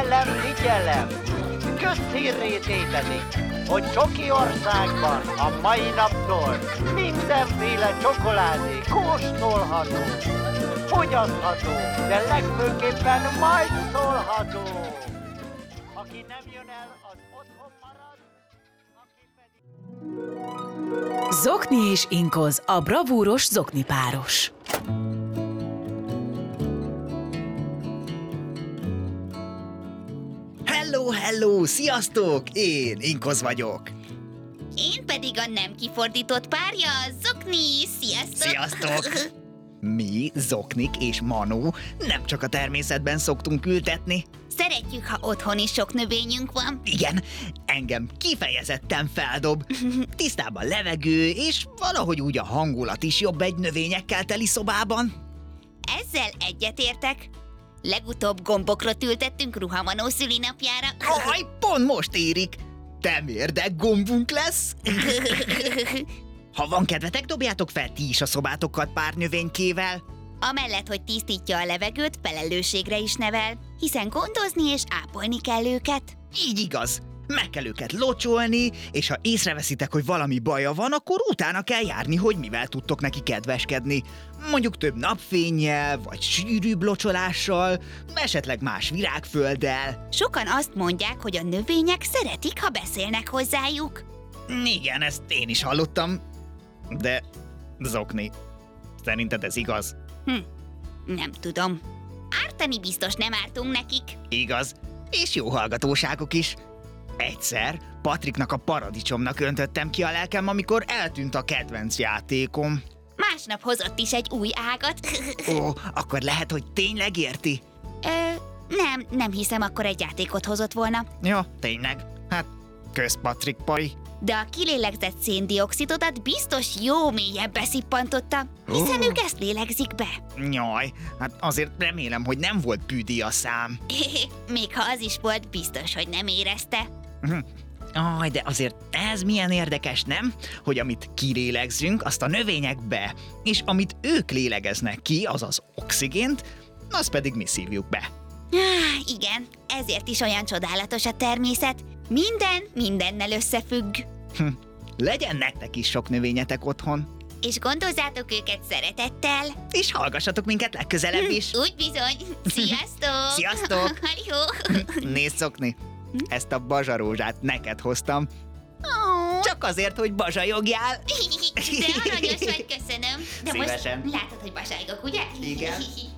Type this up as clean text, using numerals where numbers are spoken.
Figyelem! Közhírré tétetik, hogy csoki országban a mai naptól mindenféle csokoládé kóstolható, fogyasztható, de legfőképpen majd szólható. Aki nem jön el, az otthon marad, aki pedig... Zokni és Inkoz, a bravúros zokni páros. Hello, sziasztok! Én Inkoz vagyok. Én pedig a nem kifordított párja, Zokni. Sziasztok! Sziasztok! Mi, Zoknik és Manó nem csak a természetben szoktunk ültetni. Szeretjük, ha otthon is sok növényünk van. Igen, engem kifejezetten feldob. Tisztább a levegő, és valahogy úgy a hangulat is jobb egy növényekkel teli szobában. Ezzel egyetértek. Legutóbb gombokról ültettünk Ruhamanó szülinapjára. Aj, pont most érik! Temérdek gombunk lesz! Ha van kedvetek, dobjátok fel ti is a szobátokat pár növénykével. Amellett, hogy tisztítja a levegőt, felelősségre is nevel, hiszen gondozni és ápolni kell őket. Így igaz. Meg kell őket locsolni, és ha észreveszitek, hogy valami baja van, akkor utána kell járni, hogy mivel tudtok neki kedveskedni. Mondjuk több napfénnyel, vagy sűrűbb locsolással, esetleg más virágfölddel. Sokan azt mondják, hogy a növények szeretik, ha beszélnek hozzájuk. Igen, ezt én is hallottam. De, Zokni, szerinted ez igaz? Nem tudom. Ártani biztos nem ártunk nekik. Igaz. És jó hallgatóságok is. Egyszer Patriknak a paradicsomnak öntöttem ki a lelkem, amikor eltűnt a kedvenc játékom. Másnap hozott is egy új ágat. Ó, akkor lehet, hogy tényleg érti? Nem hiszem, akkor egy játékot hozott volna. Jó, tényleg. Hát, kösz Patrik pari. De a kilélegzett széndioxidodat biztos jó mélyen beszippantotta, hiszen ők ezt lélegzik be. Nyaj, hát azért remélem, hogy nem volt püdi a szám. Még ha az is volt, biztos, hogy nem érezte. Aj, de azért ez milyen érdekes, nem? Hogy amit kilélegzünk, azt a növények be, és amit ők lélegeznek ki, azaz oxigént, azt pedig mi szívjuk be. Igen, ezért is olyan csodálatos a természet. Minden mindennel összefügg. Legyen nektek is sok növényetek otthon. És gondozzátok őket szeretettel. És hallgassatok minket legközelebb is. Úgy bizony. Sziasztok! Sziasztok! Halló! Nézd, Zokni, ezt a bazsarózsát neked hoztam. Csak azért, hogy bazsajogjál. De aranyos vagy, köszönöm. De Szívesen. most látod, hogy bazsálygok, ugye? Igen.